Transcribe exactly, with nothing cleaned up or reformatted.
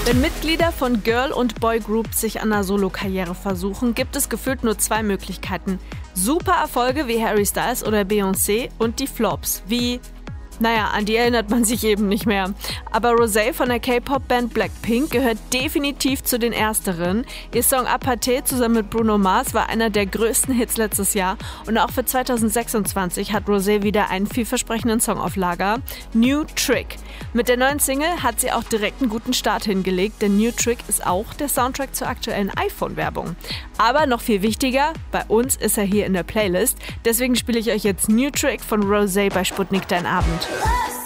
Wenn Mitglieder von Girl- und Boygroups sich an einer Solokarriere versuchen, gibt es gefühlt nur zwei Möglichkeiten. Super Erfolge wie Harry Styles oder Beyoncé und die Flops wie... Naja, an die erinnert man sich eben nicht mehr. Aber Rosé von der K-Pop-Band Blackpink gehört definitiv zu den Ersteren. Ihr Song Aparté zusammen mit Bruno Mars war einer der größten Hits letztes Jahr. Und auch für zwanzig sechsundzwanzig hat Rosé wieder einen vielversprechenden Song auf Lager, New Trick. Mit der neuen Single hat sie auch direkt einen guten Start hingelegt, denn New Trick ist auch der Soundtrack zur aktuellen iPhone-Werbung. Aber noch viel wichtiger, bei uns ist er hier in der Playlist. Deswegen spiele ich euch jetzt New Trick von Rosé bei Sputnik Dein Abend.